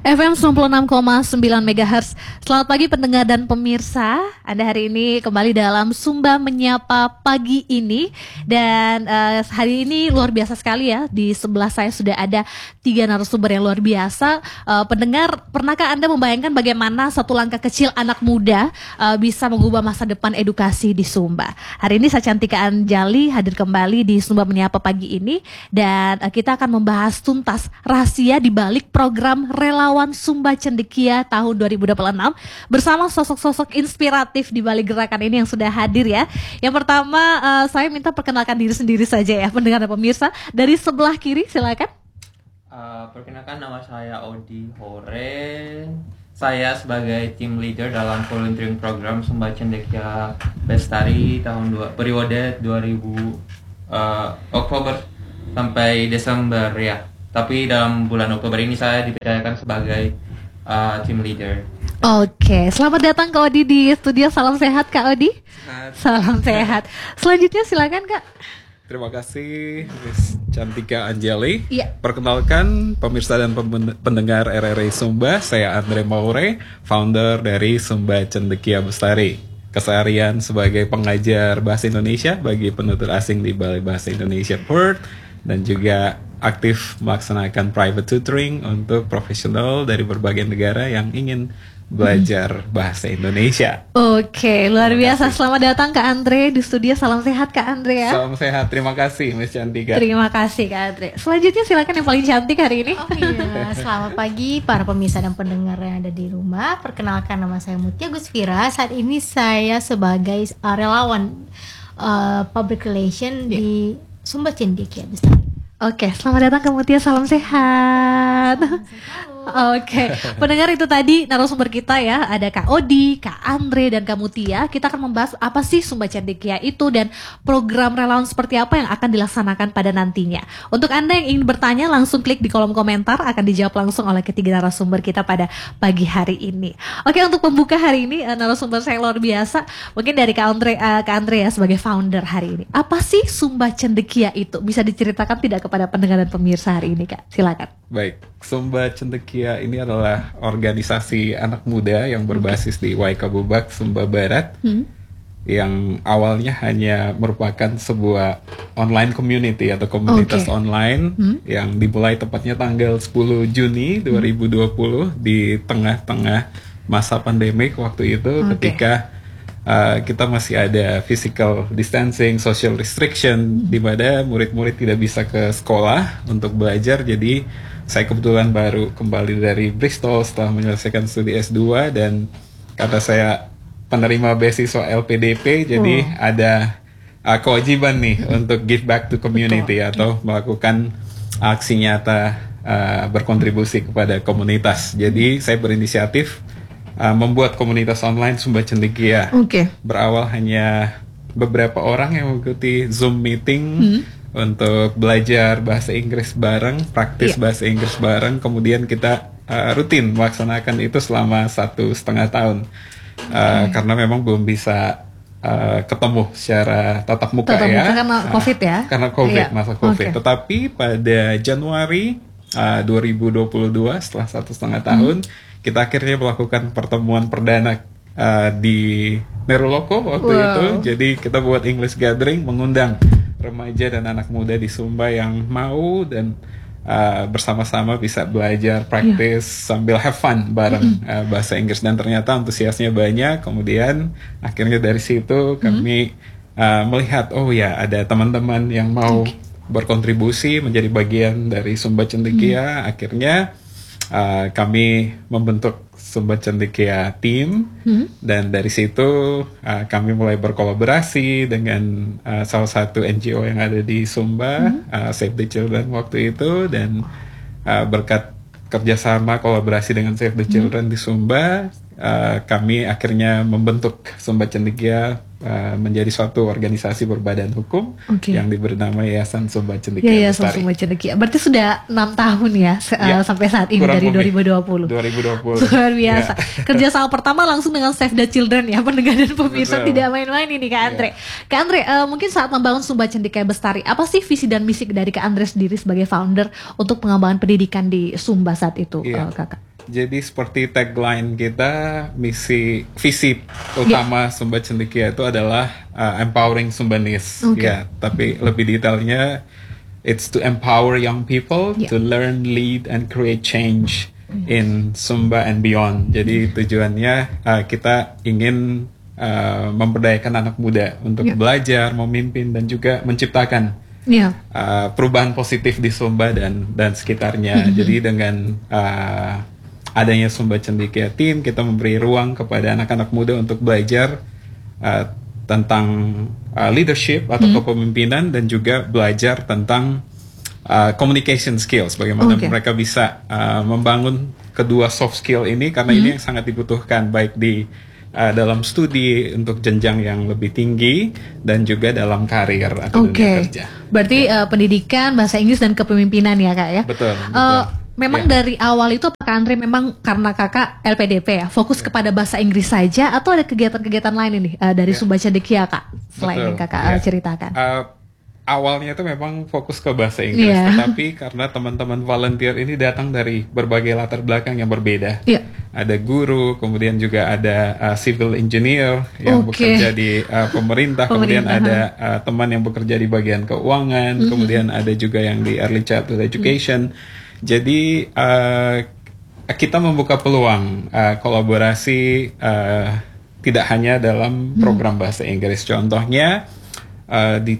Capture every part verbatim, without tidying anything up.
F M sembilan puluh enam koma sembilan megahertz. Selamat pagi pendengar dan pemirsa. Anda hari ini kembali dalam Sumba Menyapa pagi ini. Dan uh, hari ini luar biasa sekali ya. Di sebelah saya sudah ada tiga narasumber yang luar biasa. uh, Pendengar, pernahkah Anda membayangkan bagaimana satu langkah kecil anak muda uh, bisa mengubah masa depan edukasi di Sumba? Hari ini saya Cantika Anjali hadir kembali di Sumba Menyapa pagi ini. Dan uh, kita akan membahas tuntas rahasia di balik program Relawan Sumba Cendekia tahun dua ribu dua puluh enam bersama sosok-sosok inspiratif di balik gerakan ini yang sudah hadir ya. Yang pertama uh, saya minta perkenalkan diri sendiri saja ya pendengar dan pemirsa. Dari sebelah kiri silakan. Uh, perkenalkan, nama saya Odi Hore. Saya sebagai team leader dalam volunteering program Sumba Cendekia Bestari tahun dua, periode dua ribu uh, Oktober sampai Desember ya. Tapi dalam bulan Oktober ini saya dipercayakan sebagai uh, team leader. Oke, selamat datang Kak Odi di studio. Salam sehat Kak Odi. Sehat. Salam sehat. Selanjutnya silakan Kak. Terima kasih Miss Cantika Anjali. Iya. Perkenalkan pemirsa dan pendengar R R I Sumba, saya Andre Maure, founder dari Sumba Cendekia Bestari. Keseharian sebagai pengajar bahasa Indonesia bagi penutur asing di Balai Bahasa Indonesia Perth, dan juga aktif melaksanakan private tutoring untuk profesional dari berbagai negara yang ingin belajar bahasa Indonesia. Oke, luar biasa. Selamat datang Kak Andre di studio. Salam sehat Kak Andre ya. Salam sehat, terima kasih Miss Cantika. Terima kasih Kak Andre. Selanjutnya silakan yang paling cantik hari ini. Oh iya, selamat pagi para pemirsa dan pendengar yang ada di rumah. Perkenalkan, nama saya Mutia Gusfira. Saat ini saya sebagai uh, relawan uh, public relation yeah. di Sumba Cendekia Bestari. Oke, selamat datang ke Mutia, salam sehat. Oke, pendengar, itu tadi narasumber kita ya. Ada Kak Odi, Kak Andre, dan Kak Mutia. Kita akan membahas apa sih Sumba Cendekia itu dan program relawan seperti apa yang akan dilaksanakan pada nantinya. Untuk Anda yang ingin bertanya, langsung klik di kolom komentar, akan dijawab langsung oleh ketiga narasumber kita pada pagi hari ini. Oke, untuk pembuka hari ini narasumber saya luar biasa. Mungkin dari Kak Andre, uh, Kak Andre ya sebagai founder hari ini. Apa sih Sumba Cendekia itu? Bisa diceritakan tidak kepada pendengar dan pemirsa hari ini Kak? Silakan. Baik, Sumba Cendekia ini adalah organisasi anak muda yang berbasis okay. di Waikabubak, Sumba Barat, hmm. yang awalnya hanya merupakan sebuah online community atau komunitas okay. online hmm. yang dimulai tepatnya tanggal sepuluh Juni dua ribu dua puluh hmm. di tengah-tengah masa pandemik waktu itu okay. ketika uh, kita masih ada physical distancing, social restriction, hmm. di mana murid-murid tidak bisa ke sekolah untuk belajar. Jadi saya kebetulan baru kembali dari Bristol setelah menyelesaikan studi S dua, dan karena saya penerima beasiswa L P D P, jadi oh. ada uh, kewajiban nih untuk give back to community. Betul. Atau melakukan aksi nyata uh, berkontribusi kepada komunitas. Jadi saya berinisiatif uh, membuat komunitas online Sumba Cendekia. Okay. Berawal hanya beberapa orang yang mengikuti Zoom meeting hmm. untuk belajar bahasa Inggris bareng, praktis yeah. bahasa Inggris bareng. Kemudian kita uh, rutin melaksanakan itu selama satu setengah tahun uh, okay. karena memang belum bisa uh, ketemu secara tatap muka tatap ya, muka karena COVID ya, uh, karena COVID yeah. masa COVID. Okay. Tetapi pada Januari uh, dua ribu dua puluh dua, setelah satu setengah tahun, hmm. kita akhirnya melakukan pertemuan perdana uh, di Neroloko waktu wow. itu. Jadi kita buat English gathering, mengundang remaja dan anak muda di Sumba yang mau dan uh, bersama-sama bisa belajar, praktis yeah. sambil have fun bareng uh, bahasa Inggris, dan ternyata antusiasnya banyak. Kemudian akhirnya dari situ kami mm-hmm. uh, melihat, oh ya ada teman-teman yang mau okay. berkontribusi menjadi bagian dari Sumba Cendekia. Mm-hmm. Akhirnya uh, kami membentuk Sumba Cendekia Team, hmm. dan dari situ uh, kami mulai berkolaborasi dengan uh, salah satu N G O yang ada di Sumba, hmm. uh, Save the Children waktu itu, dan uh, berkat kerjasama kolaborasi dengan Save the Children hmm. di Sumba, uh, kami akhirnya membentuk Sumba Cendekia uh, menjadi suatu organisasi berbadan hukum okay. yang diberi nama Yayasan Sumba Cendekia ya, Bestari. Sumba Cendekia. Berarti sudah enam tahun ya, se- ya sampai saat ini dari dua ribu dua puluh. dua ribu dua puluh. Luar biasa. Ya. Kerjasama pertama langsung dengan Save the Children ya, pendengar dan pemirsa. Betul. Tidak main-main ini Kak Andre. Ya. Kak Andre, uh, mungkin saat membangun Sumba Cendekia Bestari, apa sih visi dan misi dari Kak Andre sendiri sebagai founder untuk pengembangan pendidikan di Sumba saat itu, ya. uh, Kakak? Jadi seperti tagline kita, misi visi utama Sumba Cendekia itu adalah uh, empowering Sumbanis. Okay. Ya, tapi lebih detailnya it's to empower young people Yeah. to learn, lead and create change in Sumba and beyond. Jadi tujuannya uh, kita ingin uh, memberdayakan anak muda untuk Yeah. belajar, memimpin dan juga menciptakan Iya. uh, perubahan positif di Sumba dan dan sekitarnya. Mm-hmm. Jadi dengan uh, adanya Sumba Cendekia Team, kita memberi ruang kepada anak-anak muda untuk belajar uh, tentang uh, leadership atau Mm-hmm. kepemimpinan dan juga belajar tentang uh, communication skills, bagaimana Okay. mereka bisa uh, membangun kedua soft skill ini, karena Mm-hmm. ini yang sangat dibutuhkan baik di uh, dalam studi untuk jenjang yang lebih tinggi dan juga dalam karir atau Oke. dunia kerja. Berarti uh, pendidikan, bahasa Inggris dan kepemimpinan ya Kak ya. Betul, Uh, betul. memang Ya. dari awal itu apakah Andre memang karena Kakak L P D P ya, fokus Ya. kepada bahasa Inggris saja atau ada kegiatan-kegiatan lain ini uh, dari Ya. Sumba Cendekia Kak? Selain Betul, yang Kakak ya. uh, ceritakan. Uh, awalnya itu memang fokus ke bahasa Inggris, Iya. tetapi karena teman-teman volunteer ini datang dari berbagai latar belakang yang berbeda. Iya. Ada guru, kemudian juga ada uh, civil engineer yang Oke. bekerja di uh, pemerintah, kemudian Pemerintah, ada uh, teman yang bekerja di bagian keuangan, Mm-hmm. kemudian ada juga yang di early childhood education. Jadi uh, kita membuka peluang uh, kolaborasi uh, tidak hanya dalam program bahasa Inggris. Contohnya uh, di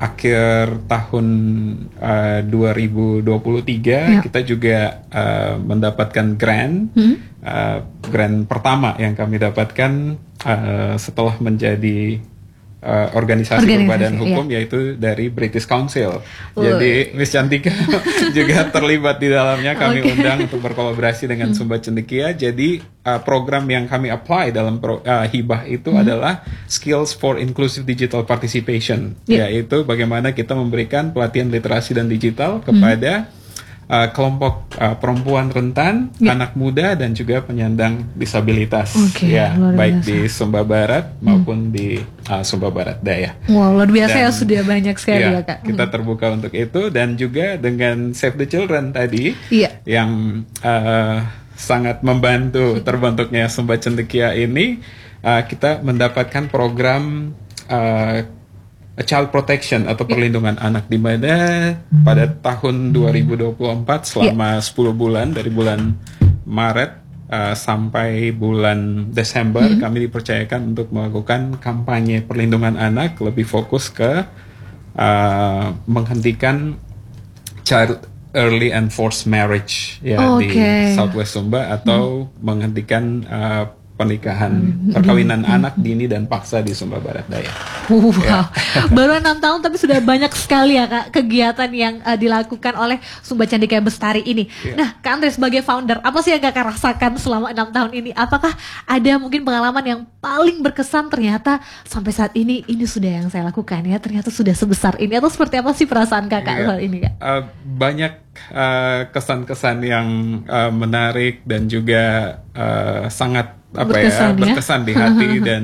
akhir tahun uh, dua ribu dua puluh tiga Ya. kita juga uh, mendapatkan grant, Hmm. uh, grant pertama yang kami dapatkan uh, setelah menjadi uh, organisasi, Organisasi, berbadan iya. hukum, yaitu dari British Council. Woi. Jadi Miss Cantika juga terlibat di dalamnya. Kami Oke. undang untuk berkolaborasi dengan Sumba Cendekia. Jadi uh, program yang kami apply dalam pro, uh, hibah itu adalah Skills for Inclusive Digital Participation, Ya. yaitu bagaimana kita memberikan pelatihan literasi dan digital kepada uh, kelompok uh, perempuan rentan, Ya. anak muda dan juga penyandang disabilitas. Oke, Ya, luar baik biasa. di Sumba Barat maupun di uh, Sumba Barat Daya. Wow, luar biasa ya, Dan- sudah banyak sekali Iya, ya Kak. kita terbuka untuk itu dan juga dengan Save the Children tadi Iya. yang uh, sangat membantu terbentuknya Sumba Cendekia ini, uh, kita mendapatkan program uh, child protection atau perlindungan anak, di mana pada tahun dua ribu dua puluh empat selama sepuluh bulan dari bulan Maret uh, sampai bulan Desember kami dipercayakan untuk melakukan kampanye perlindungan anak, lebih fokus ke uh, menghentikan child early and forced marriage ya di Oke. Southwest Sumba, atau menghentikan uh, pernikahan perkawinan anak dini dan paksa di Sumba Barat Daya. Wow, Ya. baru enam tahun tapi sudah banyak sekali ya Kak kegiatan yang uh, dilakukan oleh Sumba Cendekia Bestari ini. Ya. Nah, Kak Andre sebagai founder, apa sih yang Kakak rasakan selama enam tahun ini? Apakah ada mungkin pengalaman yang paling berkesan, ternyata sampai saat ini ini sudah yang saya lakukan ya, ternyata sudah sebesar ini, atau seperti apa sih perasaan Kakak Iya. soal ini Kak? Uh, banyak uh, kesan-kesan yang uh, menarik dan juga uh, sangat apa Berkesan, ya ya? berkesan di hati dan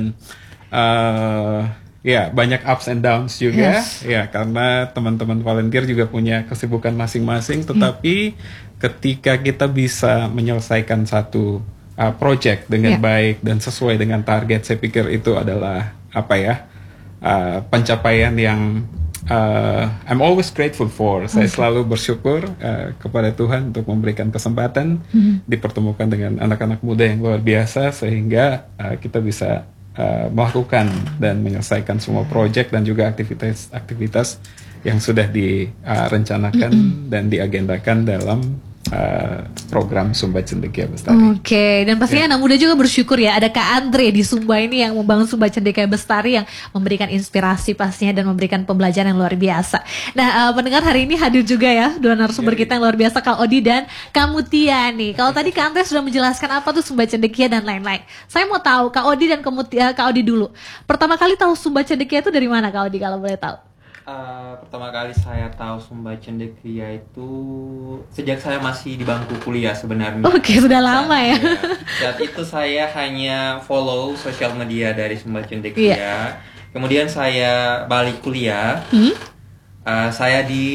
uh, ya banyak ups and downs juga. Yes. Ya, karena teman-teman volunteer juga punya kesibukan masing-masing, tetapi ketika kita bisa menyelesaikan satu uh, project dengan Ya. baik dan sesuai dengan target, saya pikir itu adalah apa ya uh, pencapaian yang uh, I'm always grateful for. Saya selalu bersyukur uh, kepada Tuhan untuk memberikan kesempatan dipertemukan dengan anak-anak muda yang luar biasa, sehingga uh, kita bisa uh, melakukan dan menyelesaikan semua proyek dan juga aktivitas-aktivitas yang sudah direncanakan dan diagendakan dalam uh, program Sumba Cendekia Bestari. Oke, dan pastinya anak muda juga bersyukur ya ada Kak Andre di Sumba ini yang membangun Sumba Cendekia Bestari, yang memberikan inspirasi pastinya dan memberikan pembelajaran yang luar biasa. Nah, uh, pendengar, hari ini hadir juga ya dua narasumber Iya, kita yang luar biasa, Kak Odi dan Kak Mutia nih. Kalau tadi Kak Andre sudah menjelaskan apa tuh Sumba Cendekia dan lain-lain. Saya mau tahu Kak Odi dan Kak Mutia, Kak Odi dulu. Pertama kali tahu Sumba Cendekia itu dari mana Kak Odi kalau boleh tahu? Uh, pertama kali saya tahu Sumba Cendekia itu sejak saya masih di bangku kuliah sebenarnya. Oke, sudah lama ya. Saat itu saya hanya follow sosial media dari Sumba Cendekia. Iya. Kemudian saya balik kuliah. Hmm? uh, saya di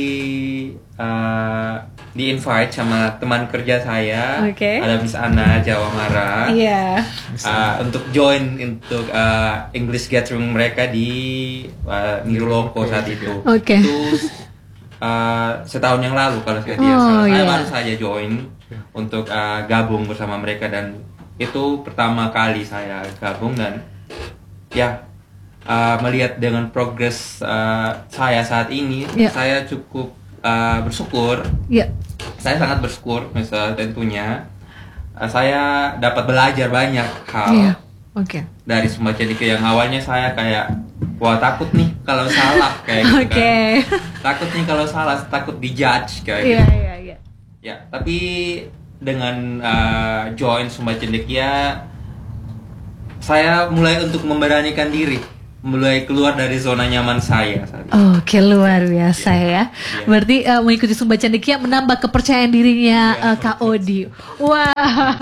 uh, di invite sama teman kerja saya, Oke. ada Miss Ana Jawamara, Iya. uh, untuk join untuk uh, English gathering mereka di uh, Niruloko saat itu. Oke. Itu uh, setahun yang lalu kalau saya tidak Oh, salah. Saya iya. baru saja join untuk uh, gabung bersama mereka, dan itu pertama kali saya gabung, dan ya uh, melihat dengan progres uh, saya saat ini, Ya. saya cukup uh, bersyukur. Iya. Saya sangat bersyukur, misal tentunya uh, saya dapat belajar banyak hal Iya. Oke. dari Sumba Cendekia yang awalnya saya kayak wah takut nih kalau salah kayak gitu Oke. kan. Takut nih kalau salah, takut dijudge kayak Iya, gitu. iya, iya. Ya, tapi dengan uh, join Sumba Cendekia, saya mulai untuk memberanikan diri, mulai keluar dari zona nyaman saya saat ini. Oke, luar biasa ya. Iya. Berarti uh, mengikuti Sumba Cendekia menambah kepercayaan dirinya Iya. uh, Kak Odi. Wah.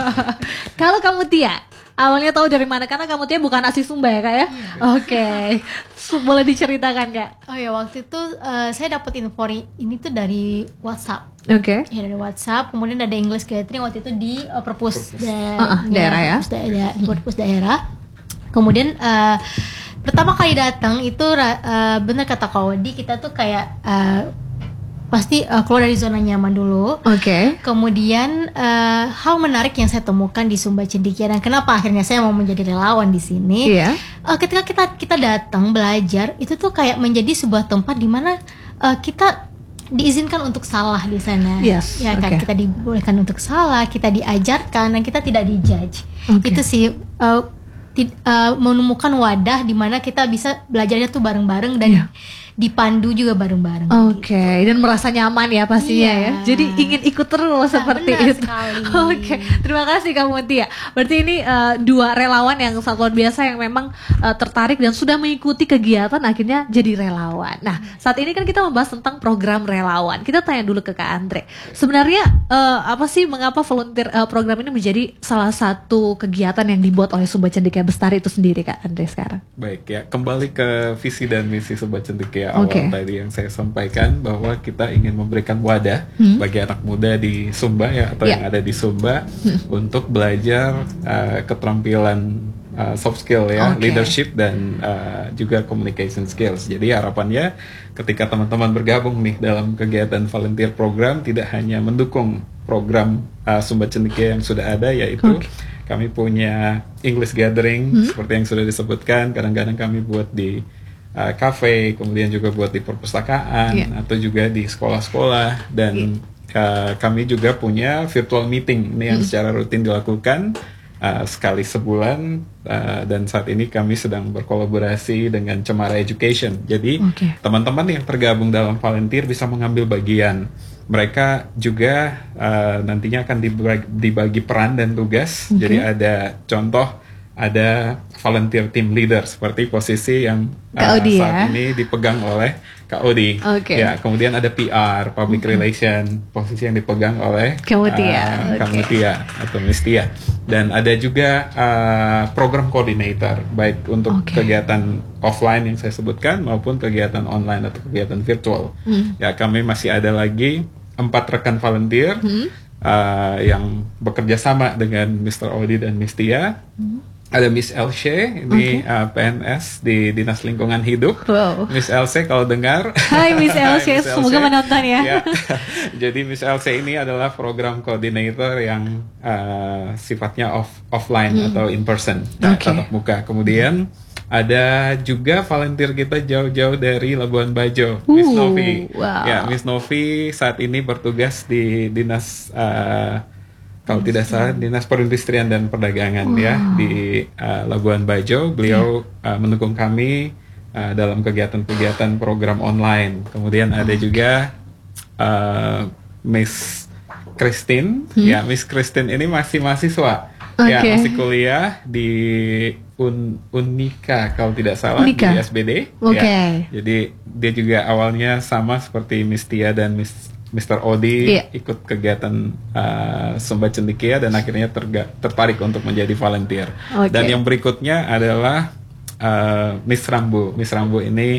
Kalau kamu Tia, awalnya tahu dari mana? Karena kamu Tia bukan asli Sumba ya, Kak ya? Oke. So, boleh diceritakan, Kak? Oh ya, waktu itu eh, saya dapat info ri- ini tuh dari WhatsApp. Oke. Ya, dari WhatsApp. Kemudian ada English Gathering waktu itu di uh, perpus da- Ah, ah, daerah ya. perpus daerah, di perpus daerah. Kemudian eh, pertama kali datang itu ra- eh, benar kata Kak Odi, kita tuh kayak eh, pasti eh, keluar dari zona nyaman dulu. Oke. Kemudian eh, hal menarik yang saya temukan di Sumba Cendekia dan kenapa akhirnya saya mau menjadi relawan di sini. Iya. Eh, ketika kita kita datang belajar itu tuh kayak menjadi sebuah tempat di mana eh, kita diizinkan untuk salah di sana. Yes, Ya kan, oke. kita dibolehkan untuk salah, kita diajarkan dan kita tidak dijudge. Oke. Itu sih eh, ti- eh, menemukan wadah di mana kita bisa belajarnya tuh bareng-bareng dan Iya. dipandu juga bareng-bareng. Oke, dan merasa nyaman ya pastinya Iya. ya. Jadi ingin ikut terus seperti benar itu. sekali. Oke, terima kasih kamu Tia. Berarti ini eh, dua relawan yang sangat luar biasa yang memang eh, tertarik dan sudah mengikuti kegiatan akhirnya jadi relawan. Nah, saat ini kan kita membahas tentang program relawan. Kita tanya dulu ke Kak Andre. Sebenarnya eh, apa sih mengapa volunteer eh, program ini menjadi salah satu kegiatan yang dibuat oleh Sumba Cendekia Bestari itu sendiri, Kak Andre sekarang? Baik ya, kembali ke visi dan misi Sumba Cendekia awal Oke. tadi yang saya sampaikan bahwa kita ingin memberikan wadah Hmm. bagi anak muda di Sumba ya atau Ya. yang ada di Sumba untuk belajar uh, keterampilan uh, soft skill ya, Oke. leadership dan uh, juga communication skills. Jadi harapannya ketika teman-teman bergabung nih dalam kegiatan volunteer program tidak hanya mendukung program uh, Sumba Cendekia yang sudah ada yaitu Oke. kami punya English gathering Hmm. seperti yang sudah disebutkan. Kadang-kadang kami buat di uh, cafe, kemudian juga buat di perpustakaan Iya. atau juga di sekolah-sekolah dan uh, kami juga punya virtual meeting ini yang secara rutin dilakukan uh, sekali sebulan uh, dan saat ini kami sedang berkolaborasi dengan Cemara Education. Jadi Oke. teman-teman yang tergabung dalam volunteer bisa mengambil bagian. Mereka juga uh, nantinya akan dibagi, dibagi peran dan tugas. Oke. Jadi ada contoh, ada volunteer team leader seperti posisi yang Kak uh, Odi saat ya. ini dipegang oleh Kak Odi. Oke. Ya, kemudian ada P R, public relation, posisi yang dipegang oleh Kamu Tia, uh, Kamu oke. Tia atau Miss Tia. Dan ada juga uh, program coordinator baik untuk Oke. kegiatan offline yang saya sebutkan maupun kegiatan online atau kegiatan virtual. Hmm. Ya, kami masih ada lagi empat rekan volunteer Hmm. uh, yang bekerja sama dengan mister Odi dan Miss Tia. Ada Miss Elsie, ini Oke. uh, P N S di Dinas Lingkungan Hidup. Wow. Miss Elsie kalau dengar. Hai Miss Elsie, Miss semoga menonton ya. Ya. Jadi Miss Elsie ini adalah program coordinator yang uh, sifatnya off offline atau in person, Hmm. Oke. tatap muka. Kemudian ada juga volunteer kita jauh-jauh dari Labuan Bajo, Miss Uh, Novi. wow. Ya, Miss Novi saat ini bertugas di dinas uh, kalau tidak salah Dinas Perindustrian dan Perdagangan ya di uh, Labuan Bajo. Beliau uh, mendukung kami uh, dalam kegiatan-kegiatan program online. Kemudian ada juga uh, Miss Christine. Ya, Miss Christine ini masih mahasiswa. Ya, Oke. masih kuliah di Un- Unika kalau tidak salah Unika. di S B D. Oke. Ya. Jadi dia juga awalnya sama seperti Miss Tia dan Miss mister Odi Iya. ikut kegiatan uh, Sumba Cendekia dan akhirnya terga- tertarik untuk menjadi volunteer. Oke. Dan yang berikutnya adalah uh, Miss Rambu. Miss Rambu ini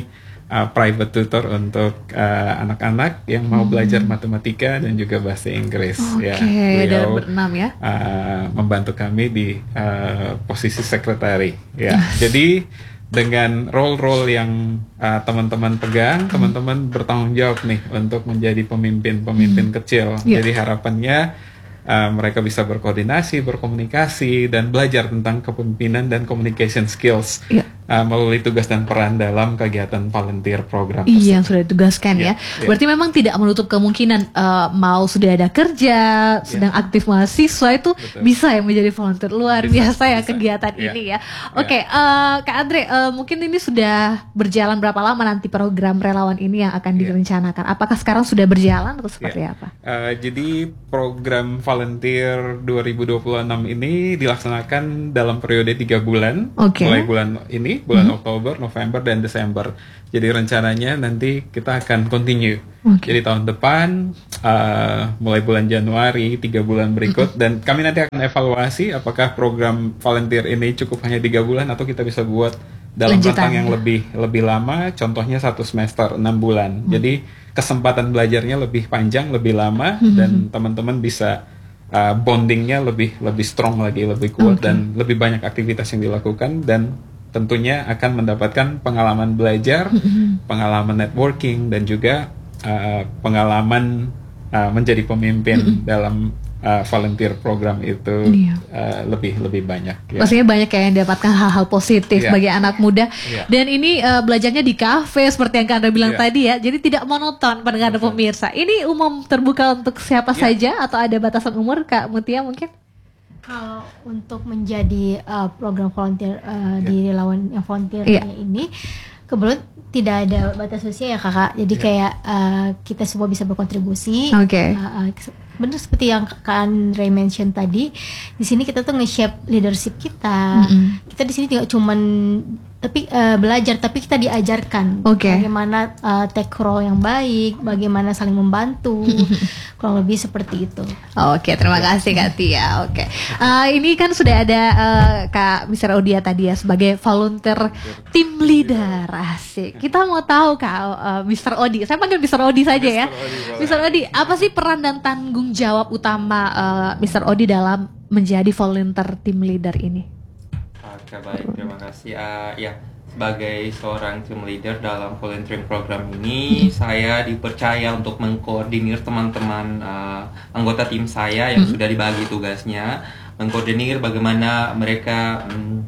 uh, private tutor untuk uh, anak-anak yang mau Hmm. belajar matematika dan juga bahasa Inggris. Oke, Ya, ada beliau berenam ya. uh, membantu kami di uh, posisi sekretari. Ya, jadi dengan role-role yang uh, teman-teman pegang, teman-teman bertanggung jawab nih untuk menjadi pemimpin-pemimpin kecil. Ya. Jadi harapannya uh, mereka bisa berkoordinasi, berkomunikasi, dan belajar tentang kepemimpinan dan communication skills Iya. uh, melalui tugas dan peran dalam kegiatan volunteer program. Iya, yang sudah ditugaskan ya. Iya, iya. Berarti memang tidak menutup kemungkinan eh, mau sudah ada kerja, sedang aktif mahasiswa itu Betul. bisa ya menjadi volunteer. Luar Bisa, biasa ya bisa. kegiatan Iya. ini ya. Oke, eh, Kak Andre, eh, mungkin ini sudah berjalan berapa lama nanti program relawan ini yang akan Iya. direncanakan? Apakah sekarang sudah berjalan atau seperti Iya. apa? Uh, jadi program volunteer dua ribu dua puluh enam ini dilaksanakan dalam periode tiga bulan, Oke. mulai bulan ini, bulan Oktober, November, dan Desember. Jadi rencananya nanti kita akan continue. Oke. Jadi tahun depan, uh, mulai bulan Januari, tiga bulan berikut, dan kami nanti akan evaluasi apakah program volunteer ini cukup hanya tiga bulan atau kita bisa buat dalam rentang Lanjutannya. yang lebih lebih lama, contohnya satu semester enam bulan. Jadi kesempatan belajarnya lebih panjang, lebih lama, dan teman-teman bisa uh, bondingnya lebih lebih strong lagi, lebih kuat, Oke. dan lebih banyak aktivitas yang dilakukan, dan tentunya akan mendapatkan pengalaman belajar, pengalaman networking, dan juga uh, pengalaman uh, menjadi pemimpin dalam uh, volunteer program itu Iya. uh, lebih lebih banyak. Ya. Pastinya banyak ya yang dapatkan hal-hal positif Iya. bagi anak muda. Iya. Dan ini eh, belajarnya di kafe seperti yang Kak Anda bilang Iya. tadi ya. Jadi tidak monoton pendengar dan Betul. pemirsa. Ini umum terbuka untuk siapa Iya. saja atau ada batasan umur, Kak Mutia mungkin? Kalau untuk menjadi uh, program volunteer uh, di relawan yang volunteer Iya. ini, kebetulan tidak ada batas usia ya kakak. Jadi Iya. kayak uh, kita semua bisa berkontribusi. Oke. Uh, uh, bener seperti yang Kak Andre mention tadi, di sini kita tuh nge-shape leadership kita. Mm-mm. Kita di sini tidak cuman tapi uh, belajar, tapi kita diajarkan Oke. bagaimana uh, take role yang baik, bagaimana saling membantu, kurang lebih seperti itu. Oke, terima kasih Kak Tia. Oke, Eh, ini kan sudah ada eh, Kak mister Odia tadi ya sebagai volunteer team leader. Asik. Kita mau tahu Kak eh, mister Odi. Saya panggil mister Odi saja ya. mister Odi boleh. mister Odi, apa sih peran dan tanggung jawab utama eh, mister Odi dalam menjadi volunteer team leader ini? Oke, baik, terima kasih. Ah, ya, sebagai seorang team leader dalam volunteering program ini, saya dipercaya untuk mengkoordinir teman-teman ah, anggota tim saya yang sudah dibagi tugasnya, mengkoordinir bagaimana mereka mm,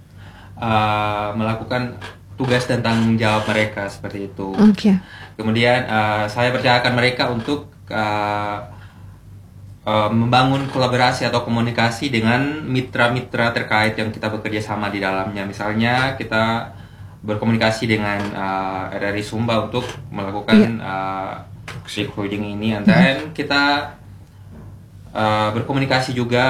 ah, melakukan tugas dan tanggung jawab mereka seperti itu. Oke. Kemudian ah, saya percayakan mereka untuk ah, Uh, membangun kolaborasi atau komunikasi dengan mitra-mitra terkait yang kita bekerja sama di dalamnya. Misalnya kita berkomunikasi dengan uh, R R I Sumba untuk melakukan uh, recording ini, and then kita uh, berkomunikasi juga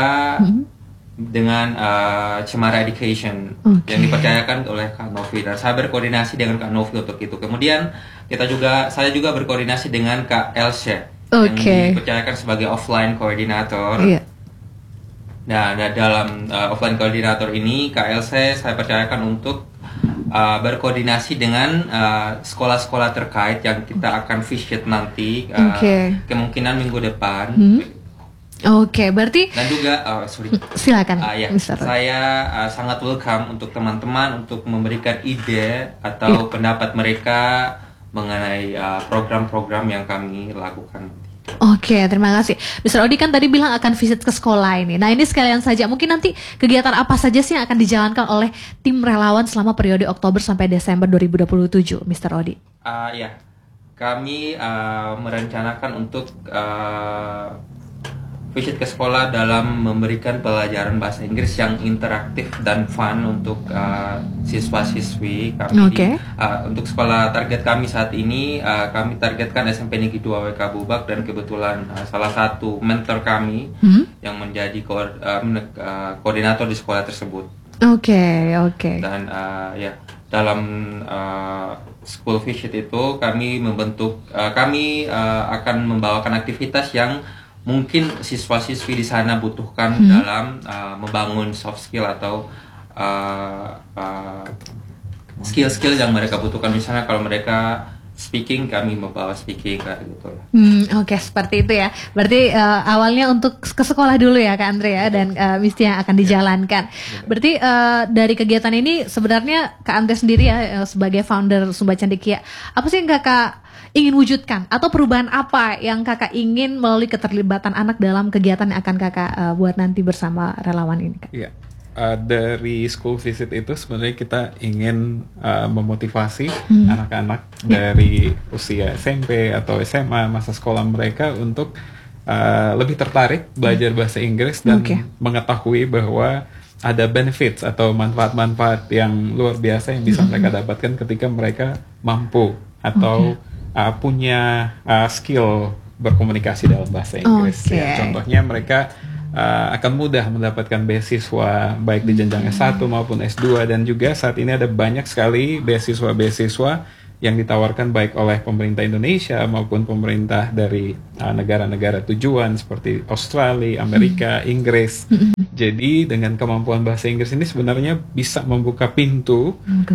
dengan uh, Cemara Education Oke. yang dipercayakan oleh Kak Novi, dan saya berkoordinasi dengan Kak Novi untuk itu. Kemudian kita juga saya juga berkoordinasi dengan Kak Elsie Oke. yang dipercayakan sebagai offline koordinator. Iya. Nah, da- dalam uh, offline koordinator ini K L C saya percayakan untuk uh, berkoordinasi dengan uh, sekolah-sekolah terkait yang kita akan visit nanti, uh, Oke. kemungkinan minggu depan. Hmm. Oke, berarti Dan juga, uh, sorry, silakan Ah, ya, mister Odi. saya uh, sangat welcome untuk teman-teman untuk memberikan ide atau pendapat mereka mengenai uh, program-program yang kami lakukan. Oke, terima kasih. mister Odi kan tadi bilang akan visit ke sekolah ini. Nah, ini sekalian saja. Mungkin nanti kegiatan apa saja sih yang akan dijalankan oleh tim relawan selama periode Oktober sampai Desember dua ribu dua puluh tujuh, mister Odi? Uh, ya, kami uh, merencanakan untuk uh, visit ke sekolah dalam memberikan pelajaran bahasa Inggris yang interaktif dan fun untuk uh, siswa-siswi kami. Oke. Di- uh, untuk sekolah target kami saat ini, uh, kami targetkan S M P Negeri dua W K Bubak, dan kebetulan uh, salah satu mentor kami Hmm? yang menjadi ko- uh, men- uh, koordinator di sekolah tersebut. Oke, oke. Dan uh, ya, dalam uh, school visit itu kami membentuk uh, kami uh, akan membawakan aktivitas yang mungkin siswa-siswi di sana butuhkan dalam uh, membangun soft skill atau uh, uh, skill-skill yang mereka butuhkan. Misalnya kalau mereka speaking, kami membawa speaking kayak gitu lah. Hmm, oke, seperti itu ya. Berarti uh, awalnya untuk ke sekolah dulu ya Kak Andre ya, dan uh, misi yang akan dijalankan. Berarti uh, dari kegiatan ini sebenarnya Kak Andre sendiri ya uh, sebagai founder Sumba Cendekia, apa sih yang Kakak ingin wujudkan atau perubahan apa yang Kakak ingin melalui keterlibatan anak dalam kegiatan yang akan Kakak uh, buat nanti bersama relawan ini, Kak? Iya. Uh, dari school visit itu sebenarnya kita ingin uh, memotivasi hmm. anak-anak yeah. dari usia S M P atau S M A, masa sekolah mereka untuk uh, lebih tertarik belajar bahasa Inggris dan okay. mengetahui bahwa ada benefits atau manfaat-manfaat yang luar biasa yang bisa hmm. mereka dapatkan ketika mereka mampu atau okay. uh, punya uh, skill berkomunikasi dalam bahasa Inggris. Okay. Ya, contohnya mereka Uh, akan mudah mendapatkan beasiswa baik di jenjang S satu maupun S dua, dan juga saat ini ada banyak sekali beasiswa-beasiswa yang ditawarkan baik oleh pemerintah Indonesia maupun pemerintah dari uh, negara-negara tujuan seperti Australia, Amerika, Inggris. Jadi dengan kemampuan bahasa Inggris ini sebenarnya bisa membuka pintu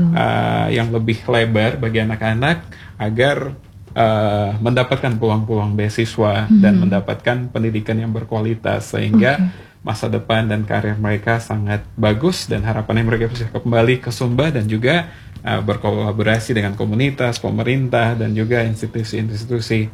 uh, yang lebih lebar bagi anak-anak agar Uh, mendapatkan peluang-peluang beasiswa hmm. dan mendapatkan pendidikan yang berkualitas sehingga okay. masa depan dan karir mereka sangat bagus, dan harapannya mereka bisa kembali ke Sumba dan juga uh, berkolaborasi dengan komunitas, pemerintah dan juga institusi-institusi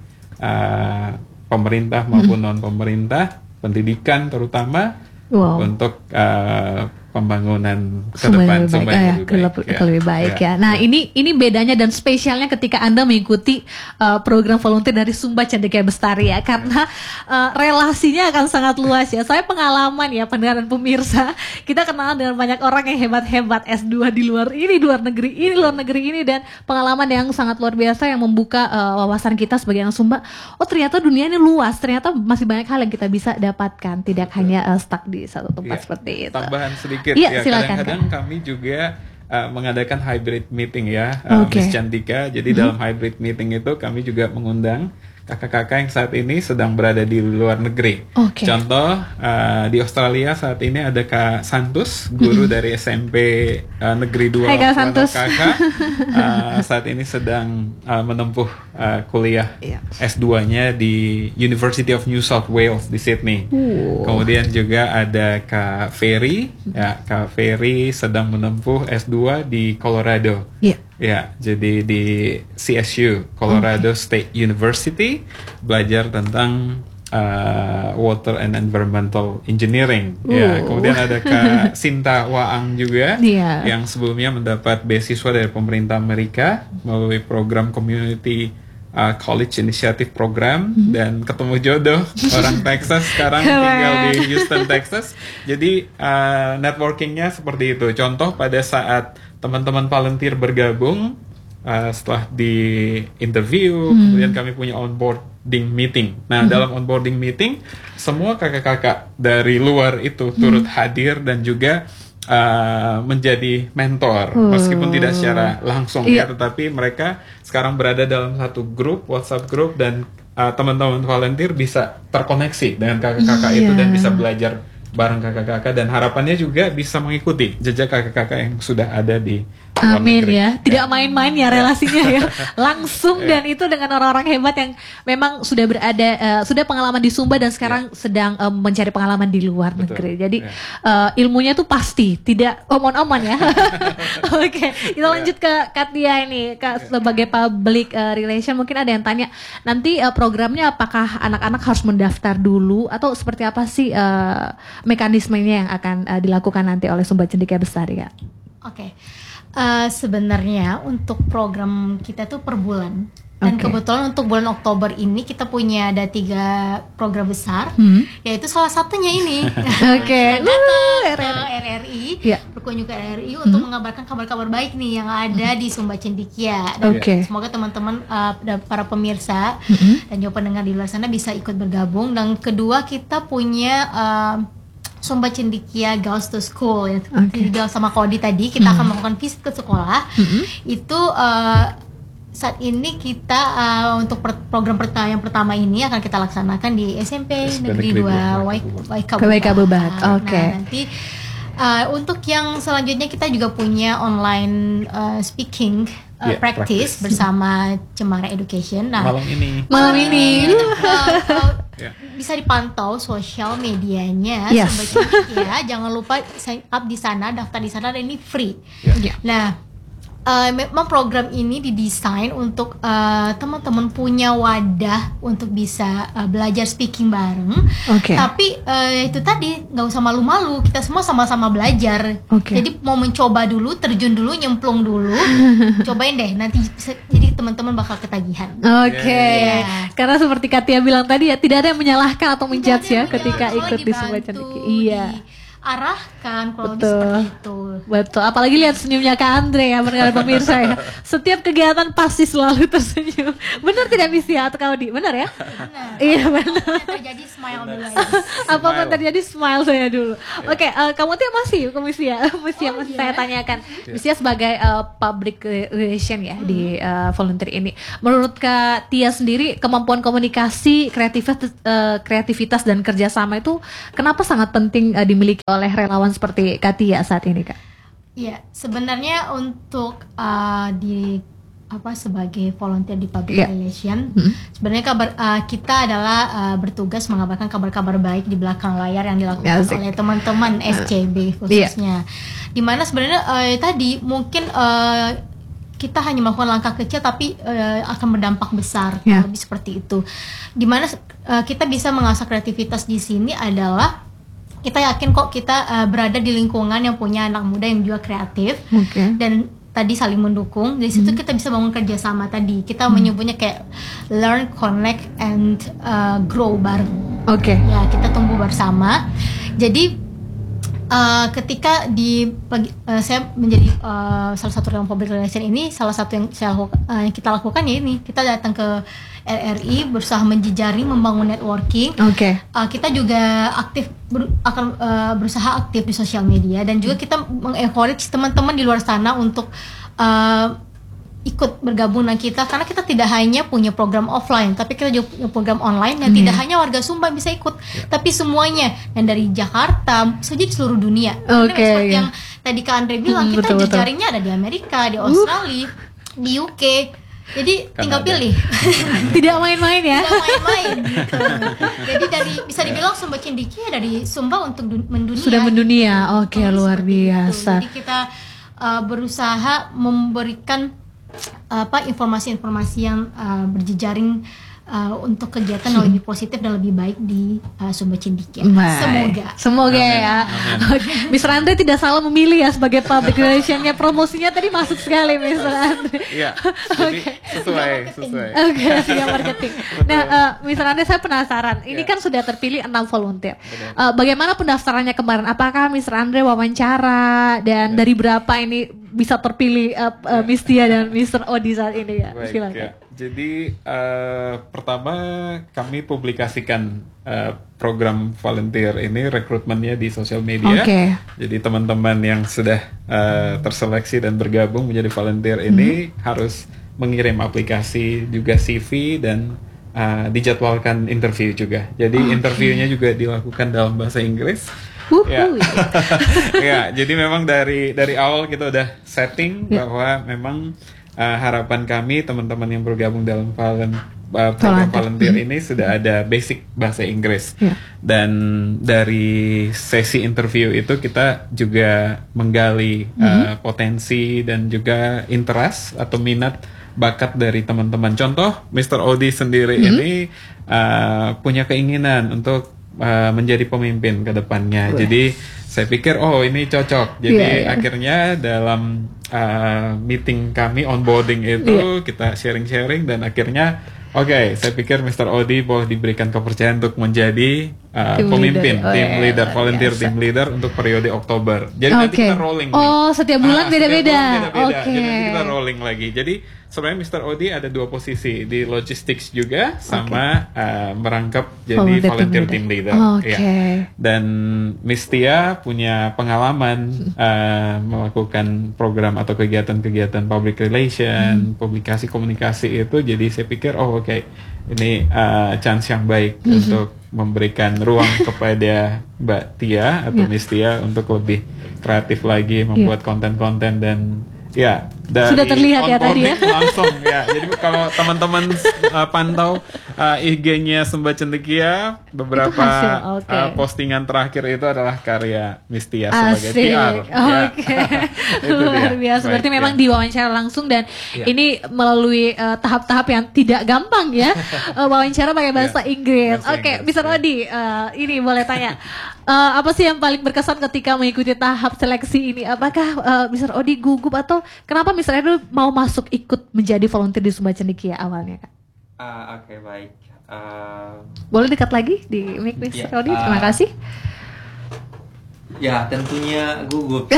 uh, pemerintah maupun hmm. non pemerintah, pendidikan terutama wow. untuk uh, pembangunan ke depan Sumba yang lebih baik, ya. lebih baik ya. ya. Nah ya. ini ini bedanya dan spesialnya ketika Anda mengikuti uh, program volunteer dari Sumba Cendekia Bestari ya, karena uh, relasinya akan sangat luas ya. Saya pengalaman ya pendengar dan pemirsa, kita kenal dengan banyak orang yang hebat-hebat S dua di luar ini, luar negeri ini, luar negeri ini, dan pengalaman yang sangat luar biasa yang membuka uh, wawasan kita sebagai anak Sumba. Oh ternyata dunia ini luas, ternyata masih banyak hal yang kita bisa dapatkan, tidak hanya uh, stuck di satu tempat ya. Seperti itu. Tambahan sedikit. Ya, ya kadang-kadang kan. kami juga uh, mengadakan hybrid meeting ya, uh, okay. Miss Cantika. Jadi mm-hmm. dalam hybrid meeting itu kami juga mengundang kakak-kakak yang saat ini sedang berada di luar negeri. Okay. Contoh uh, di Australia saat ini ada Kak Santus, guru mm-hmm. dari S M P uh, Negeri dua. Hai Kak Santus. Kakak uh, saat ini sedang uh, menempuh uh, kuliah yeah. S dua-nya di University of New South Wales di Sydney. Uh. Kemudian juga ada Kak Ferry, ya Kak Ferry sedang menempuh S dua di Colorado. Yeah. Ya, jadi di C S U, Colorado okay. State University, belajar tentang uh, Water and Environmental Engineering. Uh. Ya, kemudian ada Kak Sinta Waang juga, yeah. yang sebelumnya mendapat beasiswa dari pemerintah Amerika melalui program Community uh, College Initiative Program, mm-hmm. dan ketemu jodoh orang Texas, sekarang tinggal di Houston, Texas. Jadi uh, networkingnya seperti itu. Contoh pada saat teman-teman volunteer bergabung, uh, setelah di interview, hmm. kemudian kami punya onboarding meeting. Nah, hmm. dalam onboarding meeting, semua kakak-kakak dari luar itu turut hmm. hadir dan juga uh, menjadi mentor, uh. meskipun tidak secara langsung yeah. ya, tetapi mereka sekarang berada dalam satu grup, WhatsApp grup, dan uh, teman-teman volunteer bisa terkoneksi dengan kakak-kakak yeah. itu dan bisa belajar bareng kakak-kakak, dan harapannya juga bisa mengikuti jejak kakak-kakak yang sudah ada di Amin ya, tidak main-main ya relasinya ya, langsung dan itu dengan orang-orang hebat yang memang sudah berada, uh, sudah pengalaman di Sumba dan sekarang yeah. sedang um, mencari pengalaman di luar Betul. negeri. Jadi yeah. uh, ilmunya tuh pasti tidak omon-omon ya. Oke, okay, kita lanjut ke Katia ini, Kak, sebagai public uh, relation, mungkin ada yang tanya nanti uh, programnya apakah anak-anak harus mendaftar dulu atau seperti apa sih uh, mekanismenya yang akan uh, dilakukan nanti oleh Sumba Cendekia Bestari, Kak? Oke. Okay. Uh, sebenarnya untuk program kita tuh per bulan, dan okay. kebetulan untuk bulan Oktober ini kita punya ada tiga program besar, hmm. yaitu salah satunya ini. Oke. Datang ke R R I, yeah. berkunjung ke R R I hmm. untuk mengabarkan kabar-kabar baik nih yang ada hmm. di Sumba Cendekia. Dan okay. semoga teman-teman uh, para pemirsa hmm. dan juga pendengar di luar sana bisa ikut bergabung. Dan kedua, kita punya uh, Sumba Cendekia Girls to School ya, okay. Jadi sama Kodi tadi kita hmm. akan melakukan visit ke sekolah. Hmm. Itu uh, saat ini kita uh, untuk per- program pertama yang pertama ini akan kita laksanakan di S M P Negeri dua Waika Bubat. Oke. Nah, nanti Uh, untuk yang selanjutnya kita juga punya online uh, speaking uh, Yeah, practice, practice. bersama Cemara Education. Nah, Malam ini. Malam ini. uh, uh, Ya. bisa dipantau sosial medianya. Yes. Sobat Cilik ya, jangan lupa sign up di sana, daftar di sana, dan ini free. Ya. Nah, Uh, memang program ini didesain untuk uh, teman-teman punya wadah untuk bisa uh, belajar speaking bareng. Oke. Tapi uh, itu tadi nggak usah malu-malu, kita semua sama-sama belajar. Oke. Jadi mau mencoba dulu, terjun dulu, nyemplung dulu, cobain deh. Nanti bisa- jadi teman-teman bakal ketagihan. Oke, Yeah. karena seperti Katia bilang tadi ya, tidak ada yang menyalahkan atau Tidak menjudge ada ya yang ketika menyalahkan, ikut di soalnya Sumba dibantu, Cendekia. Iya, diarahkan, kalau lebih Betul. seperti itu. betul. Apalagi lihat senyumnya Kak Andre ya, pendengar pemirsa ya. Setiap kegiatan pasti selalu tersenyum. Benar tidak Misia atau Kak Odi? Benar ya? Benar. Iya benar. Apa yang terjadi, smile dulu aja. Apa yang Smile. terjadi, smile saya dulu. Oke, eh, kamu tuh masih ke Misia, Misia Oh, masih iya. saya tanyakan. Misia sebagai eh, public relation ya di eh, volunteer ini. Menurut Kak Tia sendiri, kemampuan komunikasi, kreativitas, eh, kreativitas dan kerjasama itu kenapa sangat penting eh, dimiliki oleh relawan seperti Kak Tia saat ini, Kak? Iya, sebenarnya untuk uh, di apa sebagai volunteer di public Iya. relation, Mhm. sebenarnya kabar uh, kita adalah uh, bertugas mengabarkan kabar-kabar baik di belakang layar yang dilakukan Asik. oleh teman-teman S C B khususnya. Dimana sebenarnya uh, tadi mungkin uh, kita hanya melakukan langkah kecil tapi uh, akan berdampak besar, Iya. lebih seperti itu. Dimana uh, kita bisa mengasah kreativitas di sini adalah kita yakin kok kita uh, berada di lingkungan yang punya anak muda yang juga kreatif Oke. dan tadi saling mendukung. Dari situ kita bisa bangun kerjasama tadi. Kita menyebutnya kayak learn, connect, and uh, grow bareng. Oke. Ya, kita tumbuh bersama. Jadi uh, ketika di pagi- uh, saya menjadi uh, salah satu relawan public relation ini, salah satu yang saya laku- uh, yang kita lakukan ya ini, kita datang ke R R I, berusaha menjejaring, membangun networking. Oke. Uh, kita juga aktif ber- akan uh, berusaha aktif di sosial media, dan juga kita mengencourage teman-teman di luar sana untuk uh, ikut bergabung dengan kita, karena kita tidak hanya punya program offline, tapi kita juga punya program online yang tidak hanya warga Sumba bisa ikut, tapi semuanya, dan dari Jakarta saja di seluruh dunia. Karena Oke, seperti iya. yang tadi Kak Andre bilang, Hmm, kita betul, betul. jejaringnya ada di Amerika, di Australia, di U K. Jadi tinggal Kanada. pilih. Tidak main-main ya. Tidak main-main gitu. Jadi dari bisa dibilang Sumba Cendekia dari Sumba untuk dun- mendunia. Sudah mendunia. Oke, Kurang lebih luar seperti itu. biasa. Jadi kita uh, berusaha memberikan apa informasi-informasi yang uh, berjejaring uh, untuk kegiatan yang lebih positif dan lebih baik di uh, Sumba Cendekia. Baik. Semoga. Semoga ya. Amin. mister Andre tidak salah memilih ya sebagai public relationnya. Promosinya tadi masuk sekali mister Andre. Iya. Jadi sesuai, sesuai. Oke, siap marketing. Nah, uh, mister Andre, saya penasaran. Ini Ya. kan sudah terpilih enam volunteer. Uh, bagaimana pendaftarannya kemarin? Apakah mister Andre wawancara dan dari berapa ini bisa terpilih uh, uh, Miss Tia dan mister Odi saat ini ya? Baik, Silakan. ya. Jadi eh, pertama kami publikasikan eh, program volunteer ini rekrutmennya di sosial media. Oke. Jadi teman-teman yang sudah eh, terseleksi dan bergabung menjadi volunteer ini Hmm. harus mengirim aplikasi juga C V dan eh, dijadwalkan interview juga. Jadi Oke. interviewnya juga dilakukan dalam bahasa Inggris. Wuhu. Ya. Ya, jadi memang dari dari awal kita udah setting Ya. bahwa memang uh, harapan kami teman-teman yang bergabung dalam valen, uh, program Volunteer. volunteer ini sudah ada basic bahasa Inggris. Ya. Dan dari sesi interview itu kita juga menggali uh, potensi dan juga interest atau minat bakat dari teman-teman. Contoh, mister Odi sendiri ini uh, punya keinginan untuk uh, menjadi pemimpin ke depannya. Wah. Jadi saya pikir oh ini cocok. Jadi Iya, iya. akhirnya dalam uh, meeting kami onboarding itu kita sharing-sharing dan akhirnya oke, saya pikir mister Odi boleh diberikan kepercayaan untuk menjadi uh, Team pemimpin, leader. Oh, tim iya, leader, luar volunteer biasa. team leader untuk periode Oktober. Jadi nanti Oke. kita rolling nih. Oh, setiap bulan Ah, beda-beda. setiap bulan beda-beda. Oke. Jadi nanti kita rolling lagi. Jadi sebenarnya mister Odi ada dua posisi di logistics juga sama okay. uh, merangkap jadi volunteer, volunteer team leader. Oke. Okay. Ya. Dan Miss Tia punya pengalaman uh, melakukan program atau kegiatan-kegiatan public relation, hmm. publikasi komunikasi itu. Jadi saya pikir oh oke okay, ini uh, chance yang baik hmm. untuk memberikan ruang kepada Mbak Tia atau yeah. Miss Tia untuk lebih kreatif lagi membuat yeah. konten-konten dan ya dari sudah terlihat ya tadi ya langsung ya. Jadi kalau teman-teman uh, pantau uh, I G-nya Sumba Cendekia beberapa okay. uh, postingan terakhir itu adalah karya Miss Tia sebagai P R. Oke. Okay. Ya. Luar biasa. Berarti Baik, memang ya. diwawancara langsung dan ya. ini melalui uh, tahap-tahap yang tidak gampang ya. uh, wawancara pakai bahasa ya. Inggris. Oke, okay. mister Ya. Odi, uh, ini boleh tanya. Uh, apa sih yang paling berkesan ketika mengikuti tahap seleksi ini? Apakah uh, mister Odi gugup atau kenapa mister Odi mau masuk ikut menjadi volunteer di Sumba Cendekia awalnya, Kak? Uh, Oke okay, baik. Uh, Boleh dekat lagi di mic mister ya, Odi? Terima uh, kasih. Ya tentunya gugup.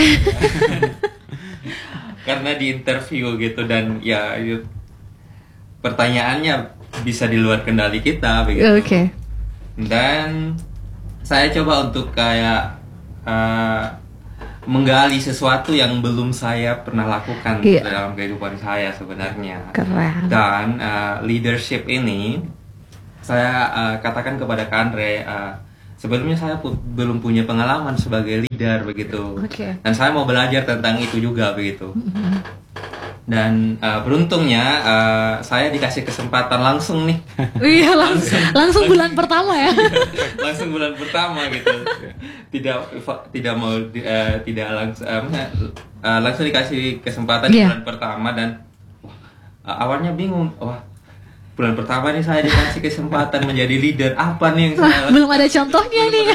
Karena di interview gitu dan ya yuk, pertanyaannya bisa di luar kendali kita begitu. Oke. Okay. Dan saya coba untuk kayak uh, menggali sesuatu yang belum saya pernah lakukan yeah. dalam kehidupan saya sebenarnya. Keren. Dan uh, leadership ini saya uh, katakan kepada Kak Andre, uh, sebelumnya saya pu- belum punya pengalaman sebagai leader begitu. Okay. Dan saya mau belajar tentang itu juga begitu. Mm-hmm. Dan uh, beruntungnya uh, saya dikasih kesempatan langsung nih. Iya langsung, langsung bulan pertama ya. Langsung bulan pertama gitu. Tidak tidak mau uh, tidak langsung uh, uh, langsung dikasih kesempatan yeah. bulan pertama dan wah, uh, awalnya bingung. Wah, bulan pertama nih saya dikasih kesempatan menjadi leader. Apa nih yang saya belum ada contohnya nih.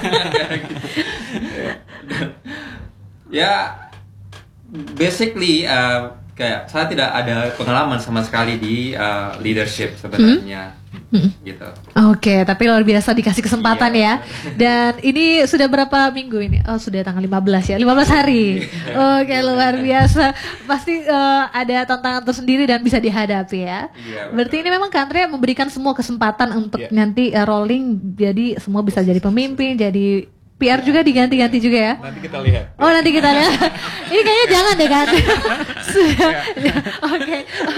Ya basically uh, kayak saya tidak ada pengalaman sama sekali di uh, leadership sebenarnya, hmm? gitu. Oke, okay, tapi luar biasa dikasih kesempatan iya. ya. Dan ini sudah berapa minggu ini? Oh sudah tanggal lima belas ya, lima belas hari. Oke, okay, luar biasa. Pasti uh, ada tantangan tersendiri dan bisa dihadapi ya. Iya, berarti ini memang Kak Andre memberikan semua kesempatan untuk yeah. nanti uh, rolling, jadi semua bisa jadi pemimpin, jadi P R juga diganti-ganti juga ya? Nanti kita lihat. Oh nanti kita lihat. Ini kayaknya jangan deh kan? Oke,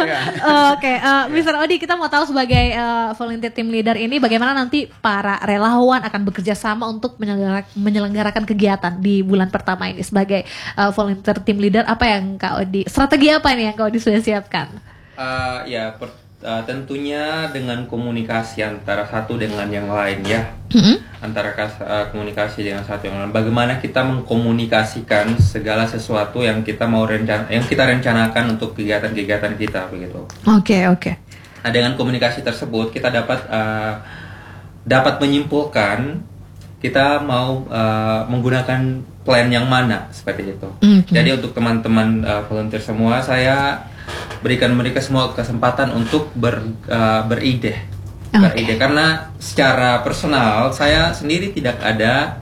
oke. mister Odi, kita mau tahu sebagai uh, volunteer team leader ini bagaimana nanti para relawan akan bekerja sama untuk menyelenggarakan, menyelenggarakan kegiatan di bulan pertama ini sebagai uh, volunteer team leader. Apa yang Kak Odi, strategi apa nih yang Kak Odi sudah siapkan? Uh, ya, per, uh, tentunya dengan komunikasi antara satu dengan yang lain ya. Mm-hmm. Antara kas, uh, komunikasi dengan satu yang lain. Bagaimana kita mengkomunikasikan segala sesuatu yang kita mau rencana, yang kita rencanakan untuk kegiatan-kegiatan kita begitu. Oke okay, oke. Okay. Nah dengan komunikasi tersebut kita dapat uh, dapat menyimpulkan kita mau uh, menggunakan plan yang mana seperti itu. Mm-hmm. Jadi untuk teman-teman uh, volunteer semua saya berikan mereka semua kesempatan untuk ber, uh, beride. Okay. Ide karena secara personal saya sendiri tidak ada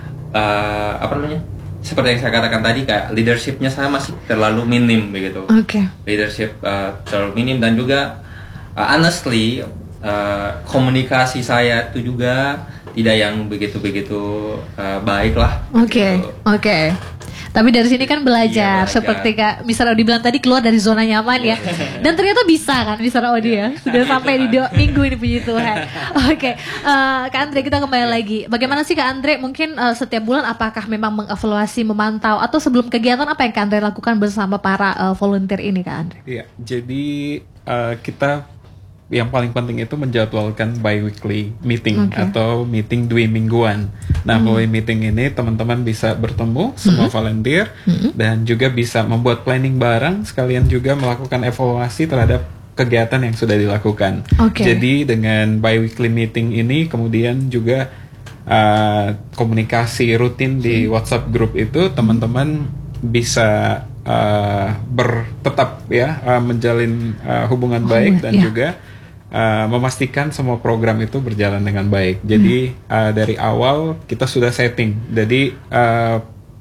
uh, apa namanya seperti yang saya katakan tadi kayak leadershipnya saya masih terlalu minim begitu. Oke. Okay. Leadership uh, terlalu minim dan juga uh, honestly uh, komunikasi saya itu juga tidak yang begitu-begitu uh, baik lah. Oke. Okay. Oke. Okay. Tapi dari sini kan belajar, iya, belajar. Seperti Kak mister Odi bilang tadi keluar dari zona nyaman ya. Dan ternyata bisa kan mister Odi ya. Sudah sampai di do- minggu ini puji Tuhan. Oke, okay. uh, Kak Andre kita kembali lagi. Bagaimana sih Kak Andre mungkin uh, setiap bulan apakah memang mengevaluasi, memantau atau sebelum kegiatan apa yang Kak Andre lakukan bersama para uh, volunteer ini Kak Andre? Iya, jadi uh, kita yang paling penting itu menjadwalkan bi-weekly meeting okay. atau meeting dua mingguan. Nah, mm. melalui meeting ini teman-teman bisa bertemu semua mm-hmm. volunteer mm-hmm. dan juga bisa membuat planning bareng, sekalian juga melakukan evaluasi terhadap kegiatan yang sudah dilakukan. Okay. Jadi dengan bi-weekly meeting ini kemudian juga uh, komunikasi rutin di mm. WhatsApp group itu teman-teman bisa uh, bertetap ya uh, menjalin uh, hubungan oh, baik dan yeah. juga Uh, memastikan semua program itu berjalan dengan baik. Jadi hmm. uh, dari awal kita sudah setting. Jadi uh,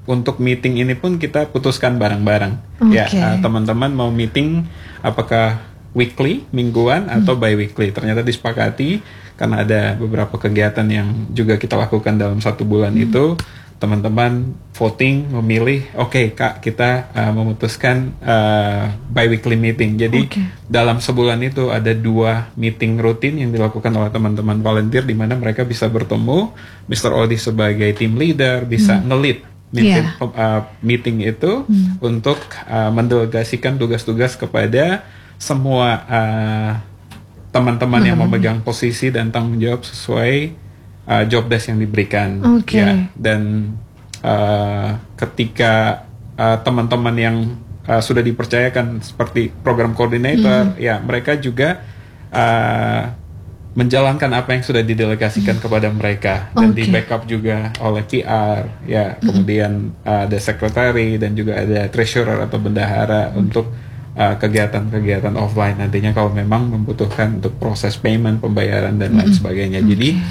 untuk meeting ini pun kita putuskan bareng-bareng. Oke. Ya, uh, teman-teman mau meeting apakah weekly, mingguan atau bi-weekly. Ternyata disepakati karena ada beberapa kegiatan yang juga kita lakukan dalam satu bulan hmm. itu. Teman-teman voting memilih, oke okay, Kak, kita uh, memutuskan uh, bi-weekly meeting. Jadi okay. dalam sebulan itu ada dua meeting rutin yang dilakukan oleh teman-teman volunteer di mana mereka bisa bertemu. mister Odi sebagai team leader bisa hmm. nge-lead meeting, yeah. uh, meeting itu hmm. untuk uh, mendelegasikan tugas-tugas kepada semua uh, teman-teman hmm. yang memegang posisi dan tanggung jawab sesuai Uh, job desk yang diberikan, okay. ya. Dan uh, ketika uh, teman-teman yang uh, sudah dipercayakan seperti program coordinator, mm. ya mereka juga uh, menjalankan apa yang sudah didelegasikan mm. kepada mereka dan okay. di backup juga oleh P R, ya. Mm. Kemudian uh, ada secretary dan juga ada treasurer atau bendahara mm. untuk uh, kegiatan-kegiatan offline nantinya kalau memang membutuhkan untuk proses payment, pembayaran dan lain mm. sebagainya. Okay. Jadi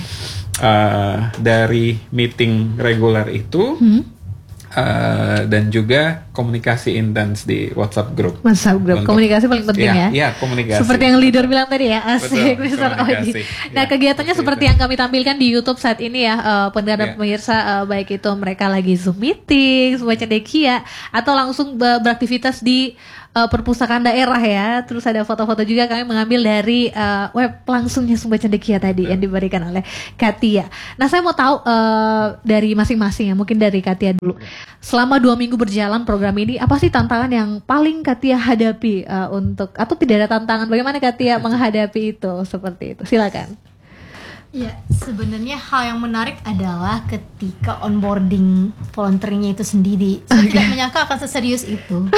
Uh, dari meeting reguler itu hmm. uh, dan juga komunikasi intens di WhatsApp group. WhatsApp group, untuk, komunikasi paling penting ya. Iya, komunikasi. Seperti yang leader bilang tadi ya, asik mister Odi. Nah, ya, kegiatannya seperti itu. Yang kami tampilkan di YouTube saat ini ya, uh, pendengar dan ya. pemirsa, uh, baik itu mereka lagi Zoom meeting, Sumba Cendekia, atau langsung ber- beraktivitas di Uh, perpustakaan daerah ya. Terus ada foto-foto juga kami mengambil dari uh, web langsungnya Sumba Cendekia tadi yang diberikan oleh Katia. Nah, saya mau tahu uh, dari masing-masing ya, mungkin dari Katia dulu. Selama dua minggu berjalan program ini, apa sih tantangan yang paling Katia hadapi uh, untuk, atau tidak ada tantangan? Bagaimana Katia menghadapi itu seperti itu? Silakan. Ya, sebenarnya hal yang menarik adalah ketika onboarding volunteernya itu sendiri. Saya okay. tidak menyangka akan seserius itu.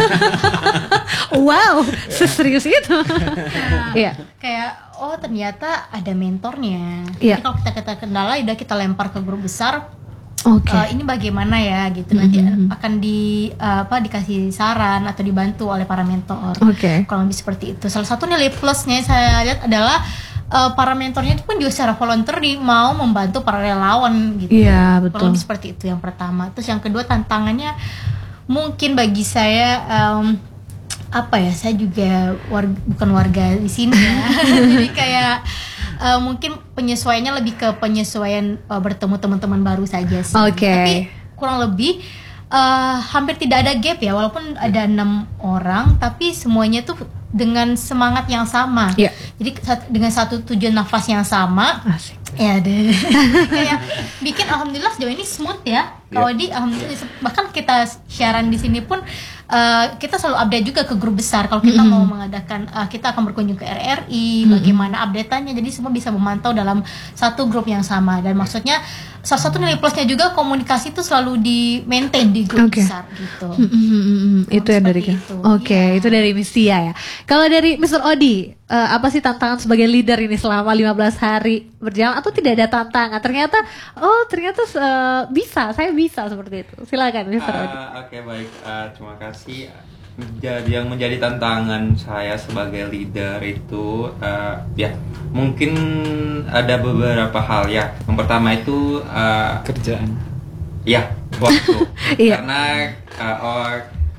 Wow, seserius itu. Nah, yeah. Kayak, oh ternyata ada mentornya. Yeah. Jadi kalau kita kita kendala, udah kita lempar ke grup besar. Okay. Uh, ini bagaimana ya gitu, nanti mm-hmm. akan di uh, apa dikasih saran atau dibantu oleh para mentor. Okay. Kalau lebih seperti itu. Salah satu nilai plusnya saya lihat adalah Uh, para mentornya itu pun juga secara volunteer di, mau membantu para relawan gitu. Iya, betul. Kalau seperti itu yang pertama. Terus yang kedua tantangannya mungkin bagi saya um, apa ya? Saya juga warga, bukan warga di sini ya. Jadi kayak uh, mungkin penyesuaiannya lebih ke penyesuaian uh, bertemu teman-teman baru saja sih. Oke. Okay. Tapi kurang lebih uh, hampir tidak ada gap ya, walaupun ada enam orang, tapi semuanya tuh dengan semangat yang sama, yeah. jadi dengan satu tujuan nafas yang sama. Asik. Ya deh, kayak bikin alhamdulillah sejauh ini smooth ya. Kalau yeah. di alhamdulillah bahkan kita siaran di sini pun uh, kita selalu update juga ke grup besar. Kalau kita mm-hmm. mau mengadakan, uh, kita akan berkunjung ke R R I, mm-hmm. bagaimana update-nya. Jadi semua bisa memantau dalam satu grup yang sama. Dan maksudnya salah satu nilai plusnya juga komunikasi itu selalu di maintain di grup okay. besar gitu. Mm-hmm. Itu ya dari Oke, okay, ya. Itu dari Miss Tia ya. Kalau dari mister Odi, uh, apa sih tantangan sebagai leader ini selama lima belas hari berjalan, atau tidak ada tantangan? Ternyata oh ternyata uh, bisa, saya bisa seperti itu. Silakan mister Uh, Odi. Oke, okay, baik. Uh, terima kasih. Jadi yang menjadi tantangan saya sebagai leader itu uh, ya mungkin ada beberapa hal ya. Yang pertama itu uh, kerjaan. Ya, waktu. Iya. Karena uh,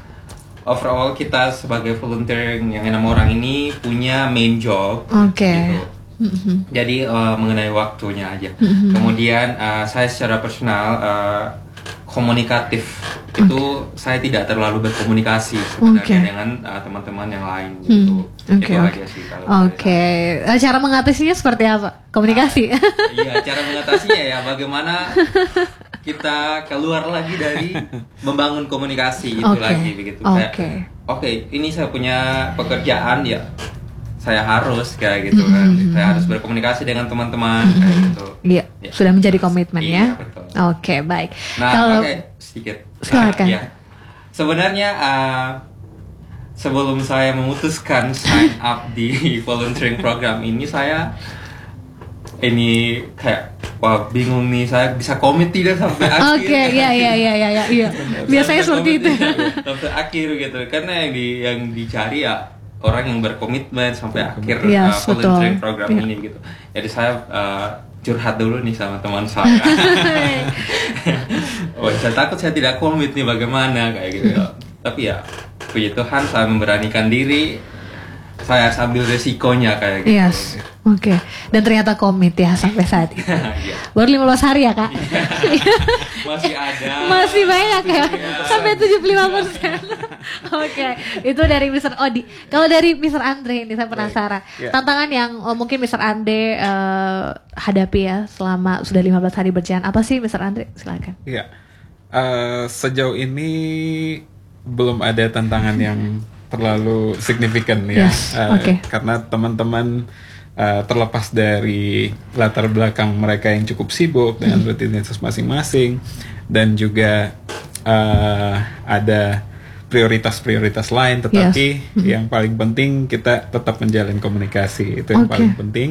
overall kita sebagai volunteer yang enam orang ini punya main job. Oke. Okay. Gitu. Mm-hmm. Jadi uh, mengenai waktunya aja. Mm-hmm. Kemudian uh, saya secara personal uh, komunikatif okay. itu saya tidak terlalu berkomunikasi sebenarnya okay. dengan uh, teman-teman yang lain gitu. Hmm. Okay, itu okay. aja sih kalau Oke. Okay. Cara mengatasinya seperti apa? Komunikasi. Uh, iya, cara mengatasinya ya bagaimana kita keluar lagi dari membangun komunikasi itu okay. lagi begitu. Oke. Okay. Oke, okay, ini saya punya pekerjaan ya. Saya harus kayak gitu kan, mm-hmm. saya harus berkomunikasi dengan teman-teman mm-hmm. kayak gitu. Iya, ya. Sudah menjadi komitmen iya, ya. Betul. Oke, okay, baik. Nah, kalau oke, okay, sedikit. Silakan. Uh, ya. Sebenarnya uh, sebelum saya memutuskan sign up di volunteering program ini, saya ini kayak wah bingung nih, saya bisa komit tidak sampai akhir. Oke, okay, iya iya iya iya iya. Biasanya seperti itu. Tidak, sampai akhir gitu, karena yang di yang dicari ya orang yang berkomitmen sampai akhir yes, uh, volunteering betul. program yeah. ini gitu. Jadi saya uh, curhat dulu nih sama teman saya. Oh, saya takut saya tidak komit nih bagaimana kayak gitu. Tapi ya puji Tuhan saya memberanikan diri, saya sambil resikonya kayak gitu. Yes, oke. Okay. Dan ternyata komit ya sampai saat ini. Baru lima belas hari ya kak? Masih ada. Masih banyak ya, sampai tujuh puluh lima persen. Oke, itu dari mister Odi. Kalau dari mister Andre ini saya penasaran. Yeah. Tantangan yang oh, mungkin mister Andre uh, hadapi ya selama sudah lima belas hari berjalan. Apa sih mister Andre? Silakan. Iya. Uh, sejauh ini belum ada tantangan yang terlalu signifikan ya, Yes, uh, okay. karena teman-teman uh, terlepas dari latar belakang mereka yang cukup sibuk dengan Hmm. rutinitas masing-masing dan juga uh, ada prioritas-prioritas lain, tetapi Yes. Hmm. yang paling penting kita tetap menjalin komunikasi, itu yang Okay. paling penting.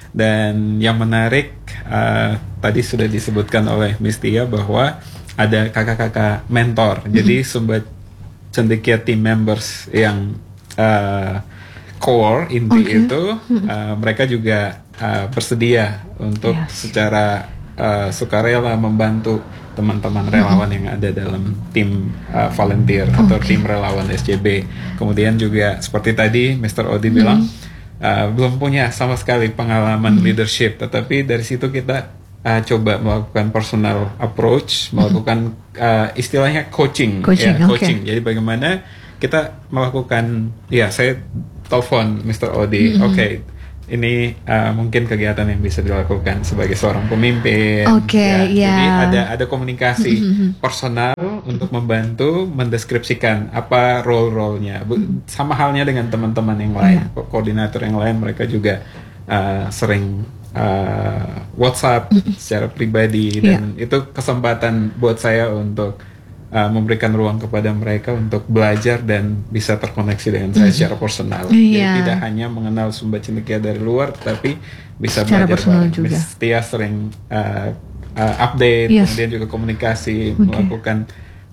Dan yang menarik uh, tadi sudah disebutkan oleh Miss Tia bahwa ada kakak-kakak mentor, jadi Sumba Cendekia team members yang uh, core inti Okay. itu uh, mereka juga uh, bersedia untuk Yes. secara uh, sukarela membantu teman-teman relawan yang ada dalam tim uh, volunteer atau Okay. tim relawan S C B. Kemudian juga seperti tadi mister Odi bilang uh, belum punya sama sekali pengalaman leadership, tetapi dari situ kita Uh, coba melakukan personal approach, melakukan uh, istilahnya coaching, Coaching, ya, oke. coaching. Jadi bagaimana kita melakukan, ya saya telepon mister Odi, Mm-hmm. oke, ini uh, mungkin kegiatan yang bisa dilakukan sebagai seorang pemimpin. Oke, ya. ya. Jadi ada ada komunikasi Mm-hmm. personal untuk membantu mendeskripsikan apa role-role-nya. Bu- Sama halnya dengan teman-teman yang lain, Iya. ko- koordinator yang lain, mereka juga uh, sering uh, WhatsApp secara pribadi dan itu kesempatan buat saya untuk uh, memberikan ruang kepada mereka untuk belajar dan bisa terkoneksi dengan saya secara personal. Iya. Jadi tidak hanya mengenal Sumba Cendekia dari luar, tapi bisa Secara belajar personal bareng. juga. Miss Tia sering uh, uh, update, Yes. kemudian juga komunikasi, Okay. melakukan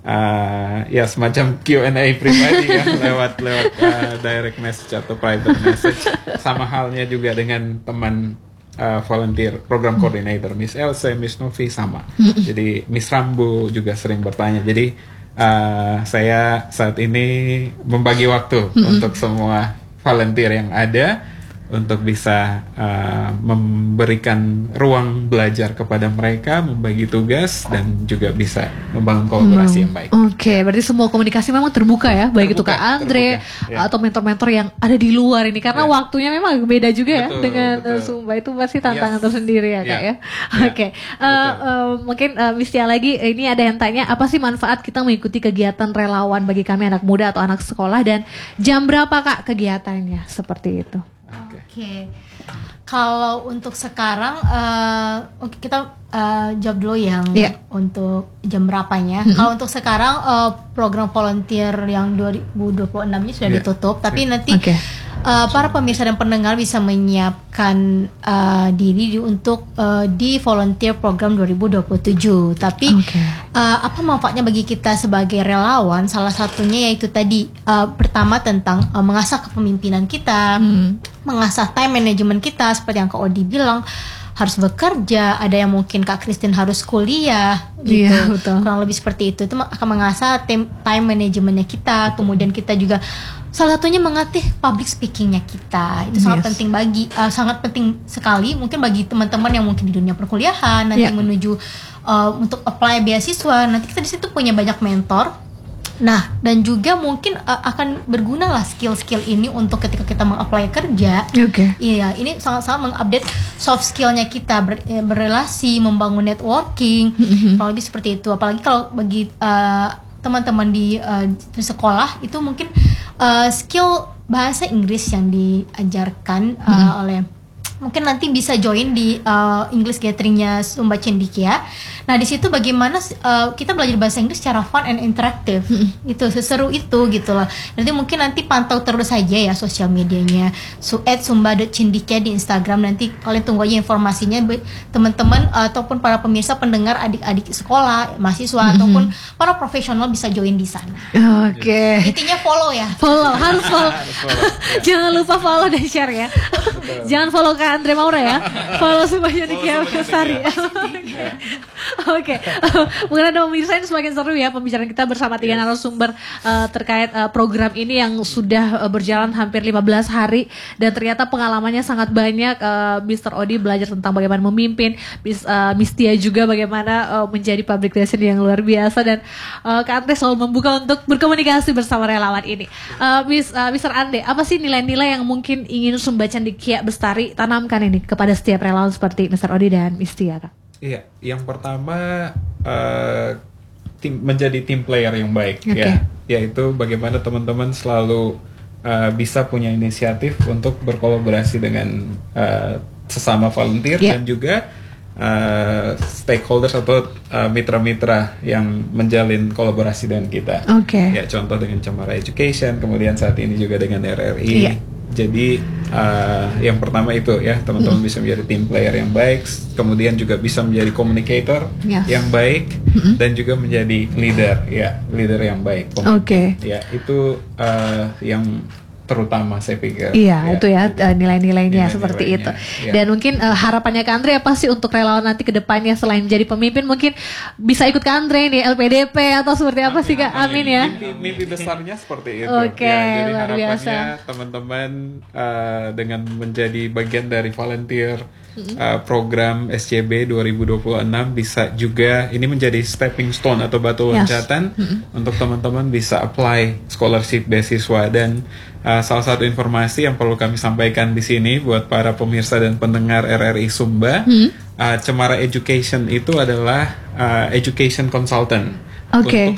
uh, ya semacam Q and A pribadi ya lewat lewat uh, direct message atau private message. Sama halnya juga dengan teman uh, volunteer program coordinator Miss Elsa, Miss Novi sama. Jadi Miss Rambo juga sering bertanya. Jadi uh, saya saat ini membagi waktu untuk semua volunteer yang ada untuk bisa uh, memberikan ruang belajar kepada mereka, membagi tugas dan juga bisa membangun kolaborasi yang baik. Oke, berarti semua komunikasi memang terbuka ya, baik itu Terbuka, Kak Andre terbuka, ya. atau mentor-mentor yang ada di luar ini karena Ya. waktunya memang beda juga ya Betul, dengan betul. uh, Sumba itu pasti tantangan Yes. tersendiri ya Kak Ya. ya. Ya. Oke, uh, Betul. uh, mungkin uh, Miss Tia lagi ini ada yang tanya apa sih manfaat kita mengikuti kegiatan relawan bagi kami anak muda atau anak sekolah dan jam berapa Kak kegiatannya seperti itu? Oke. Oke, kalau untuk sekarang, eh, oke kita eh, jawab dulu yang Iya. untuk jam berapanya. Kalau untuk sekarang eh, program volunteer yang dua ribu dua puluh enam ini sudah Iya. ditutup, tapi nanti Oke. eh, para pemirsa dan pendengar bisa menyiapkan eh, diri di- untuk eh, di volunteer program dua ribu dua puluh tujuh. Tapi Oke. Uh, apa manfaatnya bagi kita sebagai relawan? Salah satunya yaitu tadi uh, pertama tentang uh, mengasah kepemimpinan kita, Hmm. mengasah time management kita seperti yang Kak Odi bilang harus bekerja, ada yang mungkin Kak Christine harus kuliah gitu. Iya, betul. Kurang lebih seperti itu. Itu akan mengasah tim- time managementnya kita, kemudian kita juga salah satunya mengatih public speakingnya kita. Itu sangat Yes. penting bagi uh, sangat penting sekali mungkin bagi teman-teman yang mungkin di dunia perkuliahan nanti Iya. menuju uh, untuk apply beasiswa. Nanti kita di situ punya banyak mentor. Nah, dan juga mungkin uh, akan berguna lah skill-skill ini untuk ketika kita mengapply kerja. Oke. Iya, ini sangat-sangat mengupdate soft skillnya kita, ber- eh, berrelasi, membangun networking, kalau lebih seperti itu. Apalagi kalau bagi uh, teman-teman di, uh, di sekolah itu mungkin uh, skill bahasa Inggris yang diajarkan uh, oleh mungkin nanti bisa join di uh, English Gatheringnya Sumba Cendekia. Nah di situ bagaimana uh, kita belajar bahasa Inggris secara fun and interaktif, itu seseru itu gitu loh. Nanti mungkin nanti pantau terus saja ya sosial medianya, so at sumba dot cendekia di Instagram. Nanti kalian tunggu aja informasinya be- teman-teman uh, ataupun para pemirsa pendengar adik-adik sekolah, mahasiswa ataupun para profesional bisa join di sana. Oke. Intinya follow ya. Follow, harus follow. Harus follow. Jangan lupa follow dan share ya. Jangan follow Kak Andre Maura ya. Follow Sumba Cendekia Bestari. Oke, mungkin ada pemirsa ini semakin seru ya pembicaraan kita bersama tiga narasumber uh, terkait uh, program ini yang sudah uh, berjalan hampir lima belas hari dan ternyata pengalamannya sangat banyak. uh, mister Odi belajar tentang bagaimana memimpin, Miss, uh, Miss Tia juga bagaimana uh, menjadi public relation yang luar biasa dan uh, Kak Andre selalu membuka untuk berkomunikasi bersama relawan ini. Uh, Miss, uh, mister Ande, apa sih nilai-nilai yang mungkin ingin Sumba Cendekia Bestari tanamkan ini kepada setiap relawan seperti mister Odi dan Miss Tia, Kak? Iya, yang pertama uh, tim, menjadi tim player yang baik, okay. ya, yaitu bagaimana teman-teman selalu uh, bisa punya inisiatif untuk berkolaborasi dengan uh, sesama volunteer yeah. dan juga uh, stakeholders atau uh, mitra-mitra yang menjalin kolaborasi dengan kita. Okay. Ya, contoh dengan Cemara Education, kemudian saat ini juga dengan R R I. Yeah. Jadi uh, yang pertama itu ya, teman-teman mm. bisa menjadi team player yang baik, kemudian juga bisa menjadi communicator yes. yang baik, mm-hmm. dan juga menjadi leader ya, leader yang baik. Oke. Okay. Ya, itu uh, yang terutama saya pikir. Iya, ya, itu ya uh, nilai-nilainya nilai seperti itu. Ya. Dan mungkin uh, harapannya Kak Andre apa sih untuk relawan nanti ke depannya selain menjadi pemimpin mungkin bisa ikut Kak Andre nih L P D P atau seperti apa amin, sih Kak? Amin, amin ya. Mimpi, mimpi besarnya seperti itu. Oke, okay, ya, jadi luar biasa. Teman-teman uh, dengan menjadi bagian dari volunteer Uh, program S C B dua ribu dua puluh enam bisa juga ini menjadi stepping stone atau batu loncatan yes. mm-hmm. untuk teman-teman bisa apply scholarship beasiswa. Dan uh, salah satu informasi yang perlu kami sampaikan di sini buat para pemirsa dan pendengar R R I Sumba, mm-hmm. uh, Cemara Education itu adalah uh, education consultant okay. untuk